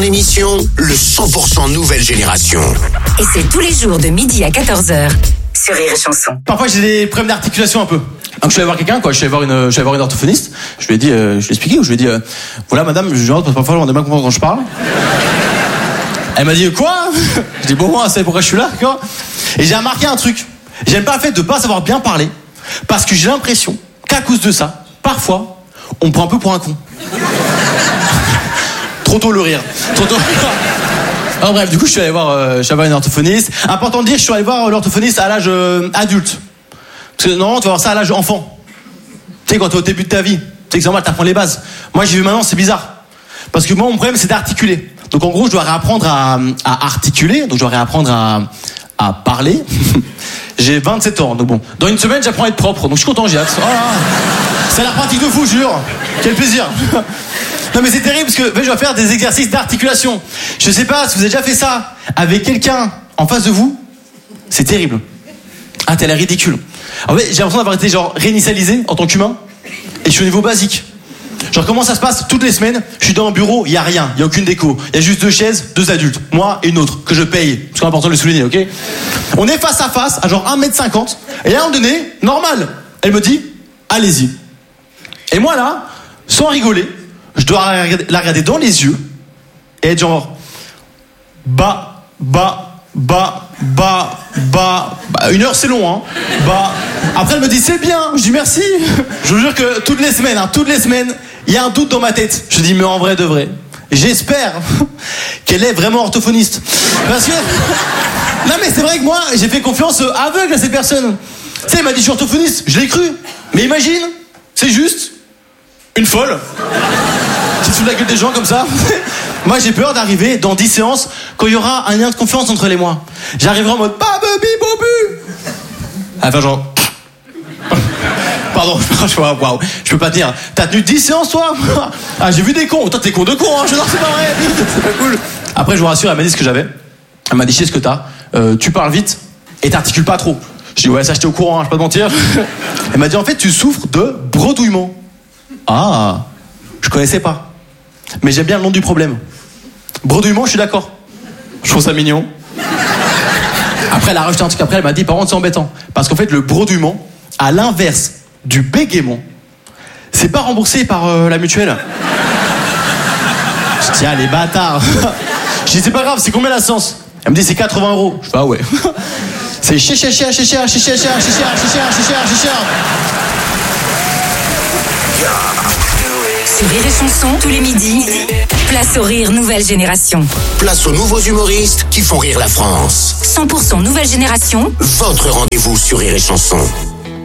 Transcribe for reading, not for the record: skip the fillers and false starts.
Émission, le 100% nouvelle génération. Et c'est tous les jours de midi à 14h sur Rire et Chanson. Parfois j'ai des problèmes d'articulation un peu. Donc je suis allé voir quelqu'un, je suis allé voir une orthophoniste. Je lui ai dit, je lui ai expliqué, je lui ai dit, voilà madame, je rentre parce que parfois on a bien comprendre quand je parle. Elle m'a dit quoi? Je dis bon, moi, c'est pourquoi je suis là, quoi. Et j'ai remarqué un truc. J'aime pas le fait de pas savoir bien parler, parce que j'ai l'impression qu'à cause de ça, parfois, on me prend un peu pour un con. Trop tôt le rire. Trop tôt. Alors bref, du coup, je suis allé voir une orthophoniste. Important de dire, je suis allé voir l'orthophoniste à l'âge adulte. Parce que normalement, tu vas voir ça à l'âge enfant. Tu sais, quand t'es au début de ta vie, tu sais que c'est normal, t'apprends les bases. Moi, j'ai vu maintenant, c'est bizarre. Parce que moi, mon problème, c'est d'articuler. Donc en gros, je dois réapprendre à articuler. Donc je dois réapprendre à parler. J'ai 27 ans, donc bon. Dans une semaine, j'apprends à être propre. Donc je suis content, j'ai hâte. Oh là, c'est la pratique de fou, je jure. Quel plaisir. Non mais c'est terrible parce que je dois faire des exercices d'articulation. Je sais pas si vous avez déjà fait ça avec quelqu'un en face de vous. C'est terrible. Ah, t'as l'air ridicule. En fait, j'ai l'impression d'avoir été genre réinitialisé en tant qu'humain. Et je suis au niveau basique. Genre comment ça se passe toutes les semaines? Je suis dans un bureau, il y a rien, il y a aucune déco. Il y a juste 2 chaises, 2 adultes, moi et une autre que je paye. C'est important de le souligner, ok? On est face à face à genre 1m50. Et à un moment donné, normal, elle me dit allez-y. Et moi là, sans rigoler, je dois la regarder dans les yeux et être genre bah 1 heure c'est long hein. Après elle me dit c'est bien, je dis merci. Je vous jure que toutes les semaines, il y a un doute dans ma tête. Je dis mais en vrai de vrai, j'espère qu'elle est vraiment orthophoniste. Parce que non mais c'est vrai que moi j'ai fait confiance aveugle à ces personnes. Tu sais, elle m'a dit je suis orthophoniste, je l'ai cru. Mais imagine, c'est juste une folle qui se fout de la gueule des gens comme ça. Moi j'ai peur d'arriver dans 10 séances quand il y aura un lien de confiance entre elle et moi. J'arriverai en mode babubi bobu. Enfin genre pardon, waouh, je peux pas te dire. T'as tenu 10 séances toi? Ah j'ai vu des cons. Toi t'es con de con hein. Je non c'est pas vrai. C'est pas cool. Après je vous rassure, elle m'a dit ce que j'avais. Elle m'a dit je sais ce que t'as. Tu parles vite et t'articules pas trop. Je dis ouais ça j'étais au courant hein, je peux pas te mentir. Elle m'a dit en fait tu souffres de bredouillement. Ah, je connaissais pas. Mais j'aime bien le nom du problème. Bredouillement, je suis d'accord. Je trouve ça mignon. Après, elle a rajouté un truc. Après, elle m'a dit, par contre, c'est embêtant. Parce qu'en fait, le bredouillement, à l'inverse du bégaiement, c'est pas remboursé par la mutuelle. Je dis, ah, les bâtards. Je dis, c'est pas grave, c'est combien la séance? Elle me dit, c'est 80 €. Je fais, ah ouais. C'est cher. Sur Rire et Chanson, tous les midis, place au rire nouvelle génération. Place aux nouveaux humoristes qui font rire la France. 100% nouvelle génération. Votre rendez-vous sur Rire et Chanson.